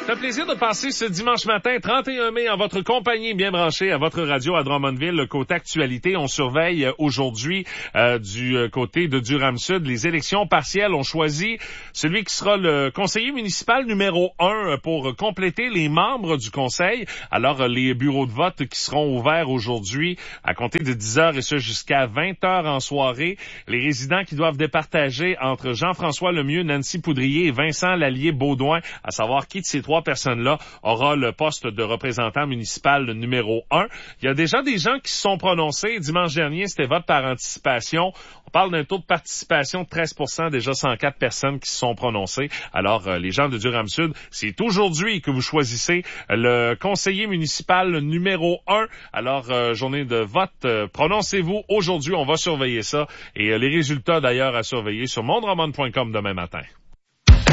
Ça fait plaisir de passer ce dimanche matin, 31 mai, en votre compagnie, bien branchée à votre radio à Drummondville. Le côté actualité, on surveille aujourd'hui du côté de Durham-Sud. Les élections partielles ont choisi celui qui sera le conseiller municipal numéro 1 pour compléter les membres du conseil. Alors, les bureaux de vote qui seront ouverts aujourd'hui à compter de 10h et ce jusqu'à 20h en soirée. Les résidents qui doivent départager entre Jean-François Lemieux, Nancy Poudrier et Vincent Lallier-Baudouin, à savoir qui de ces trois personnes-là aura le poste de représentant municipal numéro 1. Il y a déjà des gens qui se sont prononcés. Dimanche dernier, c'était vote par anticipation. On parle d'un taux de participation de 13%, déjà 104 personnes qui se sont prononcées. Alors, les gens de Durham-Sud, c'est aujourd'hui que vous choisissez le conseiller municipal numéro 1. Alors, journée de vote, prononcez-vous aujourd'hui. On va surveiller ça. Et les résultats, d'ailleurs, à surveiller sur mondroman.com demain matin.